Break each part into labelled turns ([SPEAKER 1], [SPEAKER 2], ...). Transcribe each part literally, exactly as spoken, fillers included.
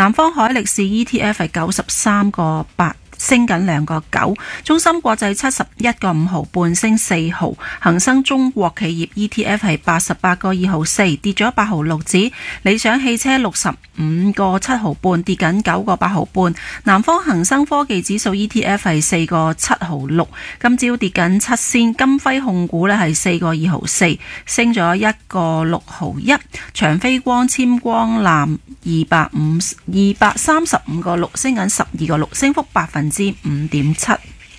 [SPEAKER 1] 南方海力士 E T F 係九十三個八。升緊兩個九，中芯國際七十一個五毫半升四毫，恒生中國企業 E T F 係八十八個二毫四跌咗八毫六子，理想汽車六十五個七毫半跌緊九個八毫半，南方恒生科技指數 E T F 係四個七毫六，今朝跌緊七仙，金輝控股呢係四個二毫四升咗一個六毫一，長飛光纖光纜二百五二百三十五個六升緊十二個六，升幅百分之五點七。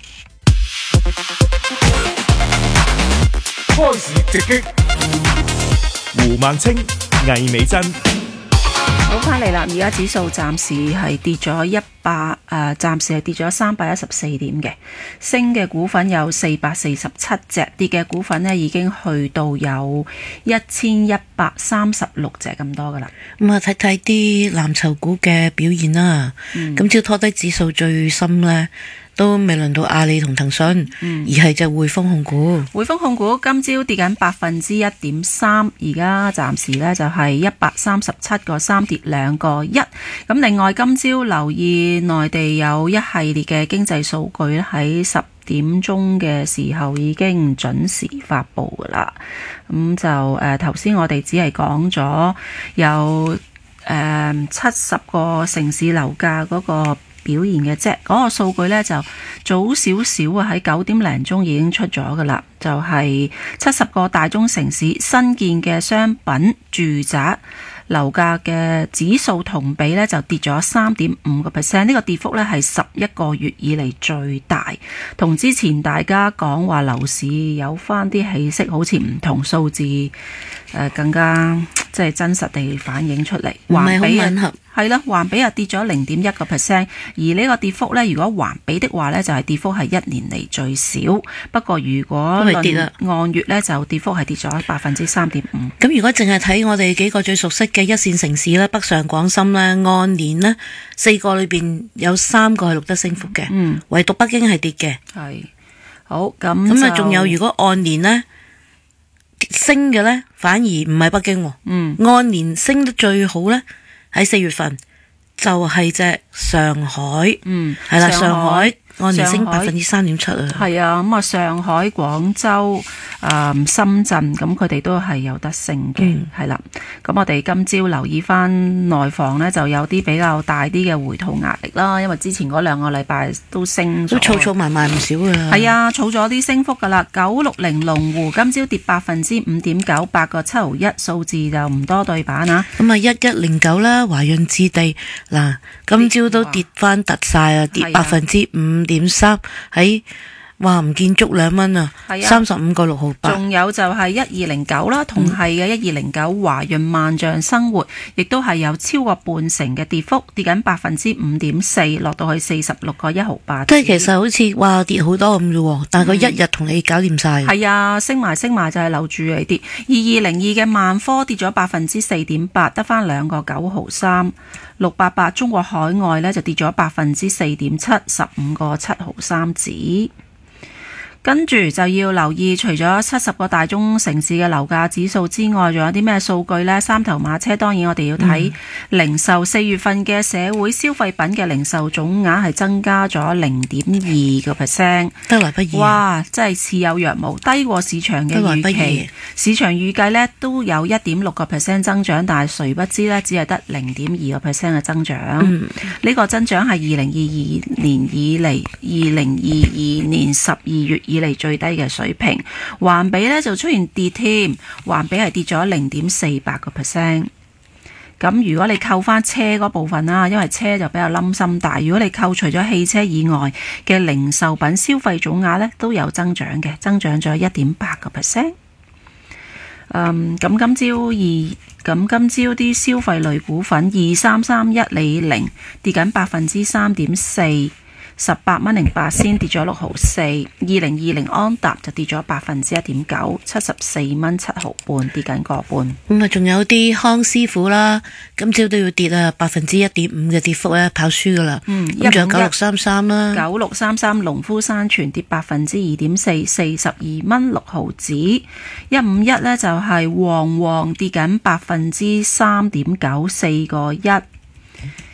[SPEAKER 2] 開市直擊，胡孟青、魏美珍。
[SPEAKER 1] 好翻嚟啦！而家指數暫時係跌咗一百誒，暫時係跌咗三百一十四點嘅，升嘅股份有四百四十七隻，跌嘅股份呢已經去到有一千一百三十六隻咁多噶啦。
[SPEAKER 3] 咁啊，睇睇啲藍籌股嘅表現啦。今朝、嗯、拖低指數最深呢，都未輪到阿里同騰訊，嗯、而係就匯豐控股。
[SPEAKER 1] 匯豐控股今朝跌緊百分之一點三，而家暫時呢就係一百三十七個三跌兩個一。咁另外今朝留意內地有一系列嘅經濟數據咧，喺十點鐘嘅時候已經準時發布噶啦。咁就誒頭先我哋只係講咗有誒七十個城市樓價嗰個表現嘅啫，嗰個數據呢就早少少啊，喺九點零鐘已經出咗噶啦，就係七十個大中城市新建嘅商品住宅樓價嘅指數同比呢就跌咗三點五個 percent， 呢個跌幅呢係十一個月以嚟最大，同之前大家講話樓市有翻啲起色，好似唔同數字誒、呃、更加即係真實地反映出嚟，
[SPEAKER 3] 唔係好吻合。
[SPEAKER 1] 係啦，環比啊跌咗零點一個 percent， 而呢個跌幅呢，如果環比的話呢，就係、是、跌幅係一年嚟最少。不過如果論按月呢，就跌幅係跌咗百分之三點五。
[SPEAKER 3] 咁如果淨係睇我哋幾個最熟悉嘅一線城市咧，北上廣深呢，按年呢，四個裏邊有三個係錄得升幅嘅，嗯，唯獨北京係跌嘅。係
[SPEAKER 1] 好咁
[SPEAKER 3] 咁啊，仲有如果按年呢，升嘅呢，反而唔係北京，嗯，按年升得最好呢。喺四月份就係、是、隻上海，嗯，係啦，上海按年升百分之三點七啊，
[SPEAKER 1] 係啊，咁啊，上海、廣州、誒、呃、深圳，咁佢哋都係有得升嘅，係啦、嗯。咁我哋今朝留意翻內房呢，就有啲比較大啲嘅回吐壓力啦，因為之前嗰兩個禮拜都升咗，
[SPEAKER 3] 都儲儲埋埋唔少噶啦。
[SPEAKER 1] 係啊，儲咗啲升幅噶啦。九六零龍湖今朝跌百分之五點九，八個七毫一，數字就唔多對版啊。
[SPEAKER 3] 咁啊，一一零九啦，華潤置地嗱，今朝都跌翻突晒啊，跌百分之五點三，喺哇唔見足兩蚊啊，三十五個六毫八。
[SPEAKER 1] 仲有就係一二零九啦，同係嘅一二零九華潤萬象生活，亦都係有超過半成嘅跌幅，跌緊百分之五點四，落到去四十六個一毫八。
[SPEAKER 3] 即係其實好似哇跌好多咁啫，但係佢一日同你搞掂晒。
[SPEAKER 1] 係、嗯、啊，升埋升埋就係留住你跌。二二零二嘅萬科跌咗百分之四點八，得翻兩個九毫三。六八八中國海外呢就跌咗百分之四點七，十五個七毫三子。跟住就要留意，除咗七十個大中城市嘅樓價指數之外，仲有啲咩數據呢？三頭馬車當然我哋要睇零售，四、嗯、月份嘅社會消費品嘅零售總額係增加咗零點二個 percent，
[SPEAKER 3] 得來不易。
[SPEAKER 1] 哇，真係似有若無，低過市場嘅預期。市場預計呢都有一點六個 percent 增長，但係誰不知呢只係得零點二個 percent 嘅增長。呢、嗯、個增長係二零二二年以嚟，二零二二年十二月以嚟最低嘅水平，環比呢就出現跌添，環比係跌咗零點四八個 percent。咁如果你扣翻車嗰部分啦，因為車就比較冧心大，如果你扣除咗汽車以外嘅零售品消費總額呢，都有增長嘅，增長咗一點八個 percent。嗯，咁今朝二，咁今朝啲消費類股份二三三一李寧跌緊百分之三點四。十八蚊零八仙跌咗六毫四，二零二零安踏就跌咗百分之一點九，七十四蚊七毫半跌緊個半。
[SPEAKER 3] 咁啊，仲有啲康師傅啦，今朝都要跌啊，百分之一點五嘅跌幅咧，跑輸噶啦。嗯，咁仲有九六三三啦，
[SPEAKER 1] 九六三三農夫山泉跌百分之二點四，四十二蚊六毫子。一五一呢就係旺旺跌緊百分之三點九，四個一。